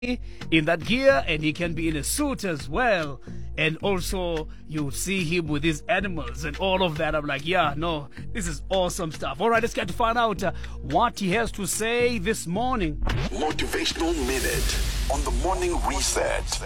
in that gear, and he can be in a suit as well. And also, you see him with his animals and all of that. I'm like, yeah, no, this is awesome stuff. All right, let's get to find out what he has to say this morning. Motivational Minute on the Morning Reset.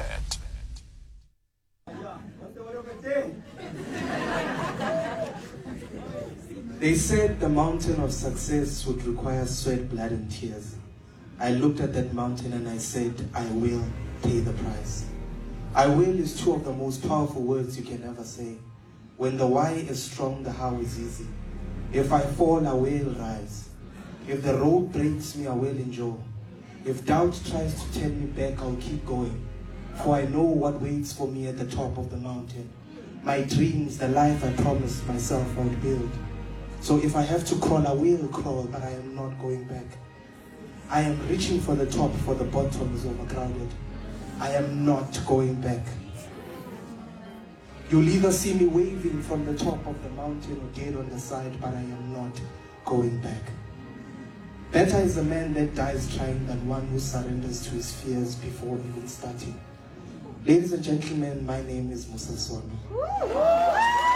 They said the mountain of success would require sweat, blood, and tears. I looked at that mountain and I said, I will pay the price. I will is two of the most powerful words you can ever say. When the why is strong, the how is easy. If I fall, I will rise. If the road breaks me, I will endure. If doubt tries to turn me back, I'll keep going. For I know what waits for me at the top of the mountain. My dreams, the life I promised myself I would build. So if I have to crawl, I will crawl, but I am not going back. I am reaching for the top, for the bottom is overcrowded. I am not going back. You'll either see me waving from the top of the mountain or dead on the side, but I am not going back. Better is a man that dies trying than one who surrenders to his fears before even starting. Ladies and gentlemen, my name is Musa Sono.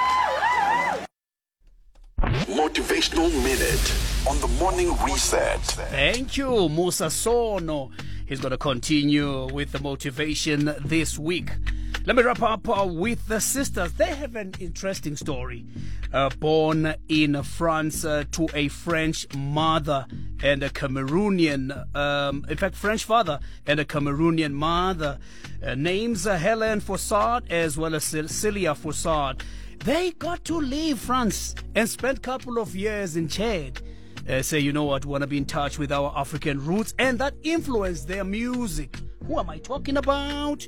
Motivational Minute on the Morning Reset. Thank you, Musa Sono. He's going to continue with the motivation this week. Let me wrap up with the sisters. They have an interesting story. Born in France to a French mother and a Cameroonian, in fact, French father and a Cameroonian mother. Names Helen Fossard as well as Celia Fossard. They got to leave France and spent a couple of years in Chad. Say, you know what, want to be in touch with our African roots, and that influenced their music. Who am I talking about?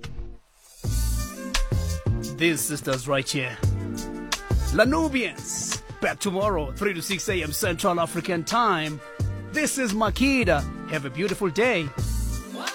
These sisters right here. La Nubians. Back tomorrow, 3 to 6 a.m. Central African Time. This is Makida. Have a beautiful day.